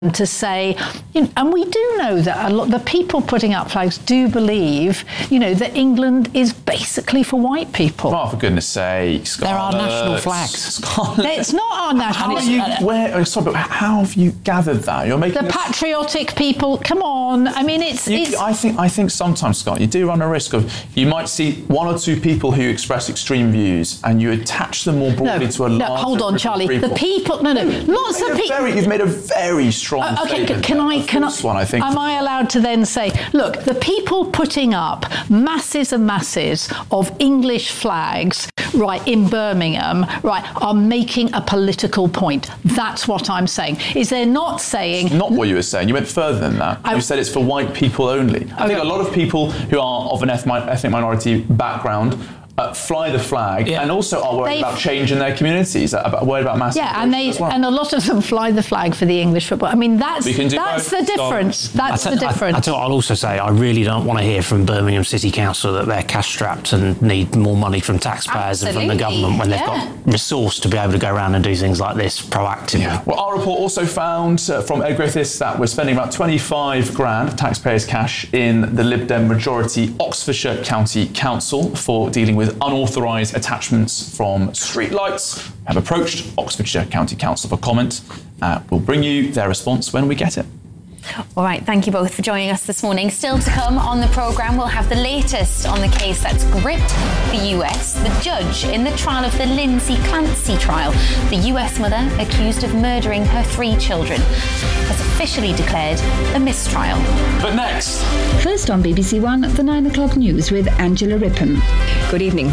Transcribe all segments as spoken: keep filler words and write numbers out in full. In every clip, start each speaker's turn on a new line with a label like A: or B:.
A: to say, you know, and we do know that a lot the people putting up flags do believe, you know, that England is basically for white people.
B: Oh, for goodness sake,
C: They're our national flags.
A: It's not our national.
B: How are you? Where? Sorry, but how have you gathered that? You're making
A: the
B: a,
A: patriotic people. Come on, I mean, it's,
B: you,
A: it's.
B: I think. I think sometimes, Scott, you do run a risk of you might see one or two people who express extreme views, and you attach them more broadly
A: no,
B: to a
A: no,
B: larger
A: hold on,
B: group
A: Charlie.
B: of people.
A: The people. No, no. Lots of people.
B: You've made a very strong.
A: Uh, okay,
B: statement
A: can
B: there.
A: I? Can I?
B: One, I think.
A: Am I allowed to then say, look, the people putting up masses and masses of English flags, right, in Birmingham, right, are making a political point. That's what I'm saying. Is they're not saying.
B: Not what you were saying. You went further than that. I, you said it's for white people only. I
A: okay.
B: think a lot of people who are of an ethnic minority background Uh, fly the flag, yeah. and also are worried They've, about change in their communities, about, worried about mass
A: yeah, and they
B: well.
A: and a lot of them fly the flag for the English football. I mean, that's that's the difference. That's the difference.
C: I, I tell you what, I'll also say, I really don't want to hear from Birmingham City Council that they're cash-strapped and need more money from taxpayers
A: Absolutely.
C: and from the government when they've
A: yeah.
C: got resource to be able to go around and do things like this proactively.
B: Yeah. Well, our report also found uh, from Ed Griffiths that we're spending about twenty-five grand of taxpayers' cash in the Lib Dem majority Oxfordshire County Council for dealing with unauthorised attachments from streetlights. Have approached Oxfordshire County Council for comment. Uh, we'll bring you their response when we get it.
D: All right, thank you both for joining us this morning. Still to come on the programme, we'll have the latest on the case that's gripped the U S. The judge in the trial of the Lindsay Clancy trial, the U S mother accused of murdering her three children, has officially declared a mistrial.
B: But next.
E: First on B B C One, the nine o'clock news with Angela Rippon. Good evening.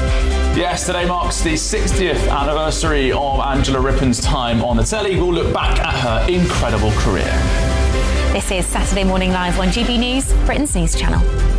B: Yes, today marks the sixtieth anniversary of Angela Rippon's time on the telly. We'll look back at her incredible career.
D: This is Saturday Morning Live on G B News, Britain's news channel.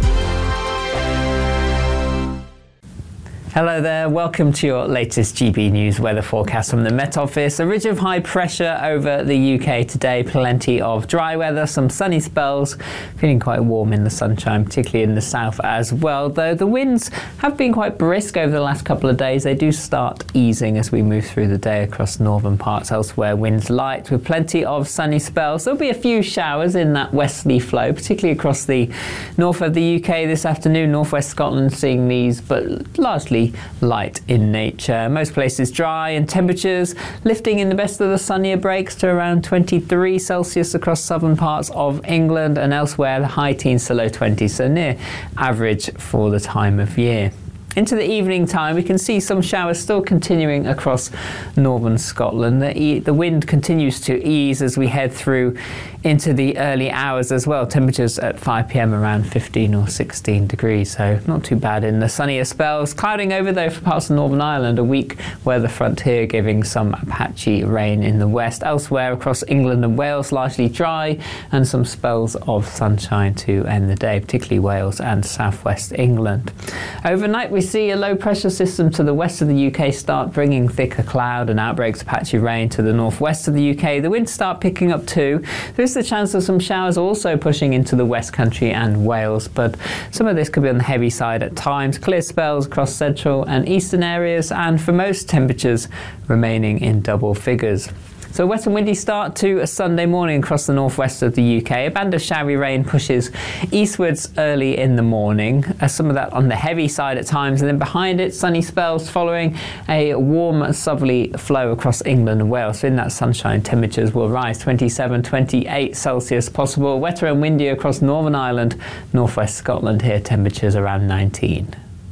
F: Hello there, welcome to your latest G B News weather forecast from the Met Office. A ridge of high pressure over the U K today, plenty of dry weather, some sunny spells, feeling quite warm in the sunshine, particularly in the south as well, though the winds have been quite brisk over the last couple of days. They do start easing as we move through the day across northern parts. Elsewhere, winds light with plenty of sunny spells. There'll be a few showers in that westerly flow, particularly across the north of the U K this afternoon, northwest Scotland seeing these, but largely light in nature. Most places dry and temperatures lifting in the best of the sunnier breaks to around twenty-three Celsius across southern parts of England, and elsewhere the high teens to low twenties, so near average for the time of year. Into the evening time, we can see some showers still continuing across northern Scotland. The, e- the wind continues to ease as we head through into the early hours as well. Temperatures at five p m around fifteen or sixteen degrees, so not too bad in the sunnier spells. Clouding over though for parts of Northern Ireland, a weak weather front here giving some patchy rain in the west. Elsewhere across England and Wales, largely dry and some spells of sunshine to end the day, particularly Wales and southwest England. Overnight we see a low pressure system to the west of the U K start bringing thicker cloud and outbreaks of patchy rain to the northwest of the U K. The winds start picking up too. There is the chance of some showers also pushing into the West Country and Wales, but some of this could be on the heavy side at times. Clear spells across central and eastern areas, and for most temperatures remaining in double figures. So a wet and windy start to a Sunday morning across the northwest of the U K. A band of showery rain pushes eastwards early in the morning. Uh, some of that on the heavy side at times, and then behind it, sunny spells following a warm southerly flow across England and Wales. So in that sunshine, temperatures will rise twenty-seven, twenty-eight Celsius possible. Wetter and windy across Northern Ireland, northwest Scotland here, temperatures around nineteen.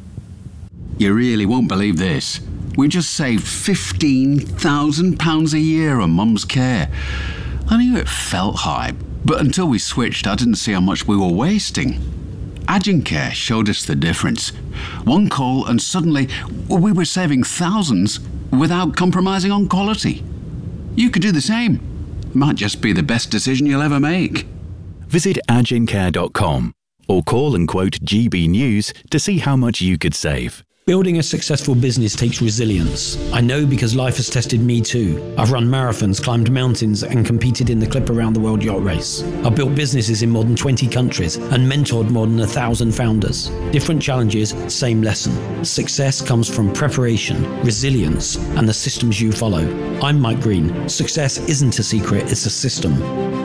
G: You really won't believe this. We just saved fifteen thousand pounds a year on Mum's care. I knew it felt high, but until we switched, I didn't see how much we were wasting. Agincare showed us the difference. One call and suddenly we were saving thousands without compromising on quality. You could do the same. Might just be the best decision you'll ever make.
H: Visit agincare dot com or call and quote G B News to see how much you could save. Building a successful business takes resilience. I know because life has tested me too. I've run marathons, climbed mountains, and competed in the Clip Around the World Yacht Race. I've built businesses in more than twenty countries and mentored more than a thousand founders. Different challenges, same lesson. Success comes from preparation, resilience, and the systems you follow. I'm Mike Green. Success isn't a secret, it's a system.